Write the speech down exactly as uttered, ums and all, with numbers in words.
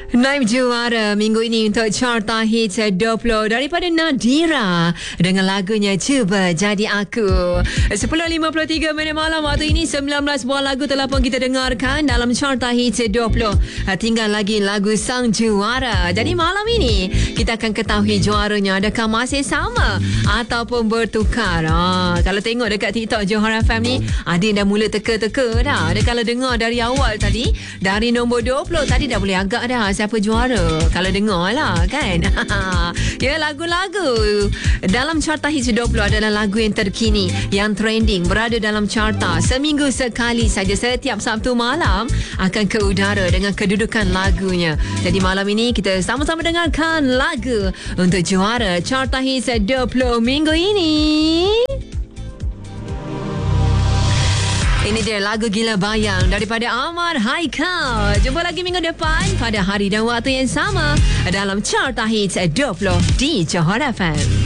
Naib juara minggu ini untuk Carta Hits dua puluh daripada Nadira dengan lagunya Cuba Jadi Aku. sepuluh lima puluh tiga minit malam waktu ini, sembilan belas buah lagu telah pun kita dengarkan dalam Carta Hits dua puluh. Tinggal lagi lagu sang juara. Jadi malam ini kita akan ketahui juaranya adakah masih sama ataupun bertukar. Ha, kalau tengok dekat TikTok Johor F M ni, ada yang dah mula teka-teka dah. Ada kalau dengar dari awal tadi, dari nombor dua puluh tadi dah boleh agak dah siapa juara. Kalau dengar lah kan. Ya, lagu-lagu dalam Carta Hits dua puluh adalah lagu yang terkini, yang trending, berada dalam carta seminggu sekali saja. Setiap Sabtu malam akan ke udara dengan kedudukan lagunya. Jadi malam ini kita sama-sama dengarkan lagu untuk juara Carta Hits dua puluh minggu ini. Ini dia lagu Gila Bayang daripada Ahmad Haikal. Jumpa lagi minggu depan pada hari dan waktu yang sama dalam Carta Hits dua puluh di Johor F M.